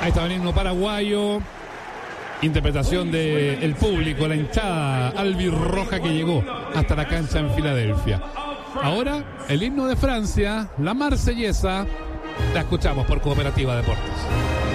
Ahí estaba el himno paraguayo. Interpretación del público, la hinchada albirroja que llegó hasta la cancha en Filadelfia. Ahora, el himno de Francia, la Marsellesa, la escuchamos por Cooperativa Deportes.